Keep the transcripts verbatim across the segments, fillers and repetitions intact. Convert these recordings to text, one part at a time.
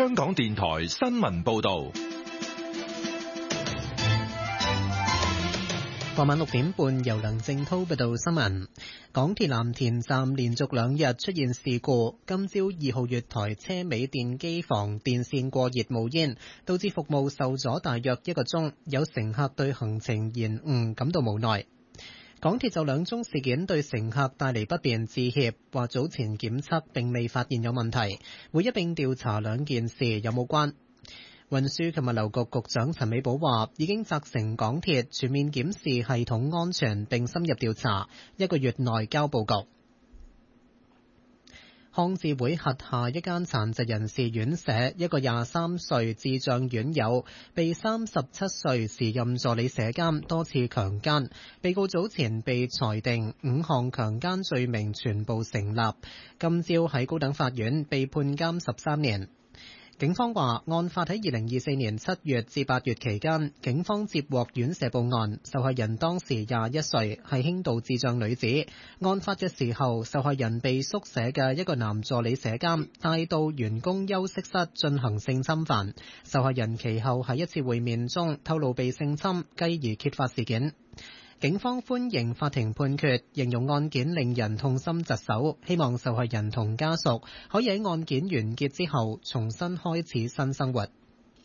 香港電台新聞報道。 傍晚六點半，由梁正滔報道新聞。港鐵藍田站連續兩日出現事故，今朝二號月台車尾電機房電線過熱冒煙，導致服務受阻大約一個鐘，有乘客對行程延誤感到無奈。港鐵就兩宗事件對乘客帶嚟不便致歉，話早前檢測並未發現有問題，會一並調查兩件事有冇關。運輸及物流局局長陳美寶話，已經責成港鐵全面檢視系統安全並深入調查，一個月內交報告。康智會轄下一間殘疾人士院舍，一個廿三歲智障院友被三十七歲時任助理舍監多次強姦，被告早前被裁定五項強姦罪名全部成立，今朝喺高等法院被判監十三年。警方話，案發喺二零二四年七月至八月期間，警方接獲院舍報案，受害人當時廿一歲，係輕度智障女子。案發嘅時候，受害人被宿舍嘅一個男助理舍監帶到員工休息室進行性侵犯。受害人其後喺一次會面中透露被性侵，繼而揭發事件。警方歡迎法庭判決，形容案件令人痛心疾首，希望受害人同家屬可以喺案件完結之後重新開始新生活。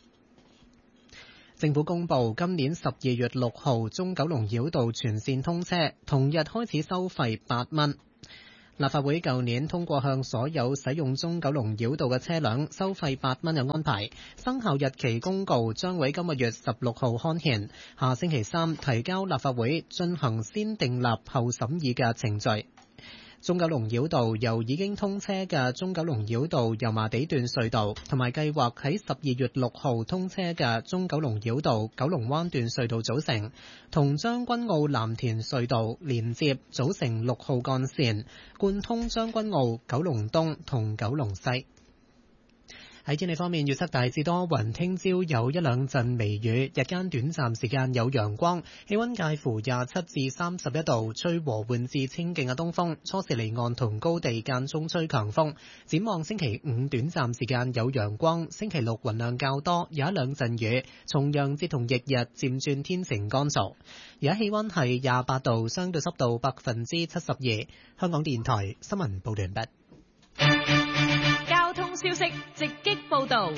政府公布今年十二月六號中九龍繞道全線通車，同日開始收費八蚊。立法會舊年通過向所有使用中九龍繞道嘅車輛收費八蚊嘅安排，生效日期公告將會今個月十六號刊憲，下星期三提交立法會進行先訂立後審議嘅程序。中九龍繞道由已經通車嘅中九龍繞道油麻地段隧道，同埋計劃喺十二月六號通車嘅中九龍繞道九龍灣段隧道組成，同將軍澳藍田隧道連接，組成六號幹線，貫通將軍澳、九龍東同九龍西。喺天氣方面，預測大致多雲，聽朝有一兩陣微雨，日間短暫時間有陽光，氣溫介乎廿七至三十一度，吹和緩至清勁嘅東風，初時離岸同高地間中吹強風。展望星期五短暫時間有陽光，星期六雲量較多，有一兩陣雨，重陽節同翌日漸轉天晴乾燥。而家氣溫係廿八度，相對濕度百分之七十二。香港電台新聞報道完畢。 交通消息直擊報道，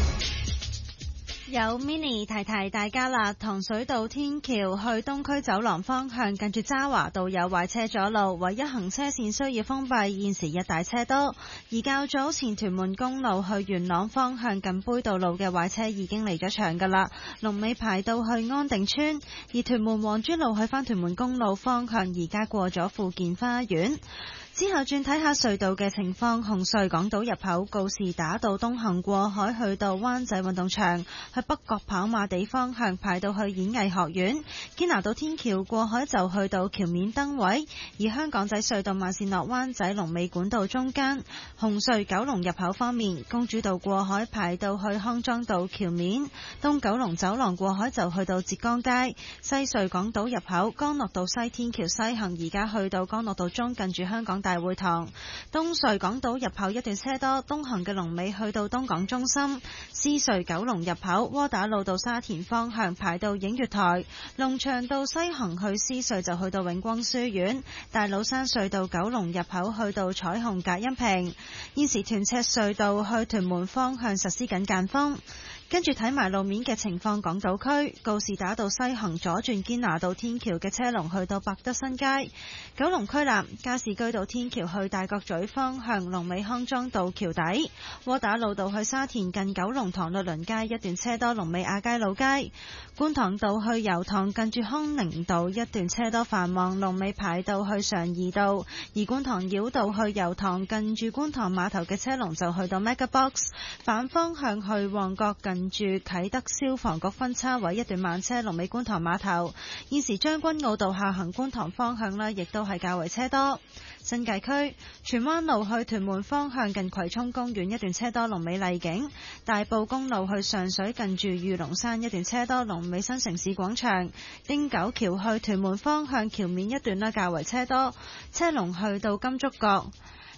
有 Mini 提提大家啦，糖水道天橋去東區走廊方向，近住渣華道有壞車阻路，唯一行車線需要封閉，現時日大車多。而較早前屯門公路去元朗方向近杯道路嘅壞車已經離咗場噶啦，龍尾排到去安定村。而屯門黃珠路去返屯門公路方向，而家過咗富健花園。之後轉睇下隧道嘅情況，紅隧港島入口告士打道東行過海去到灣仔運動場，去北角跑馬地方向排到去演藝學院，堅拿道天橋過海就去到橋面燈位。而香港仔隧道慢線落灣仔龍尾管道中間。紅隧九龍入口方面，公主道過海排到去康莊道橋面，東九龍走廊過海就去到浙江街。西隧港島入口干諾道西天橋西行，而家去到干諾道中近住香港大會堂。東隧港島入口一段車多，東行嘅龍尾去到東港中心。獅隧九龍入口窩打老道沙田方向排到映月台，龍翔道西行去獅隧就去到永光書院。大老山隧道九龍入口去到彩虹隔音屏。現時屯赤隧道去屯門方向實施緊間封。跟住睇埋路面嘅情況，港島區告士打道西行左轉堅拿道天橋嘅車龍去到百德新街。九龍區南加士居道天橋去大角咀方向，龍尾康莊道橋底。窩打老道去沙田近九龍塘律倫街一段車多，龍尾亞皆老街。觀塘道去油塘近住康寧道一段車多繁忙，龍尾排到去常怡道。而觀塘繞道去油塘近住觀塘碼頭嘅車龍就去到 Mega Box。反方向去旺角近近住啟德消防局分叉位一段慢車，龍尾觀塘碼頭。現時將軍澳道下行觀塘方向呢，亦都係較為車多。新界區荃灣路去屯門方向近葵涌公園一段車多，龍尾麗景。大埔公路去上水近住御龍山一段車多，龍尾新城市廣場。汀九橋去屯門方向橋面一段呢，較為車多，車龍去到金竹角。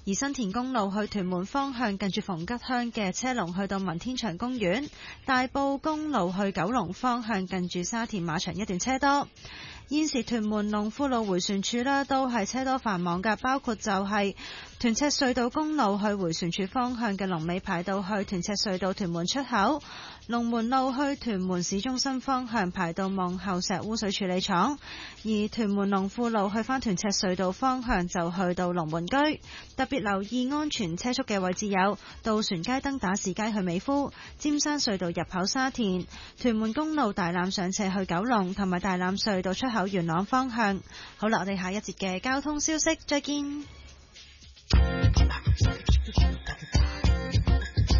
而新田公路去屯門方向近住逢吉鄉嘅車龍去到文天祥公園，大埔公路去九龍方向近住沙田馬場一段車多。現時屯門龍富路迴旋處呢都係車多繁忙㗎，包括就係屯赤隧道公路去迴旋處方向嘅龍尾排到去屯赤隧道屯門出口，龍門路去屯門市中心方向排到望后石污水處理廠，而屯門龍富路去返屯赤隧道方向就去到龍門居。特別留意安全車速嘅位置有渡船街登打士街去美孚、尖山隧道入口沙田、屯門公路大欖上斜去九龍同埋大欖隧道出口元朗方向。好啦，我哋下一節嘅交通消息再見。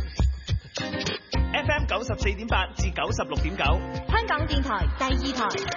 F M 九十四點八至九十六點九， 香港電台第二台。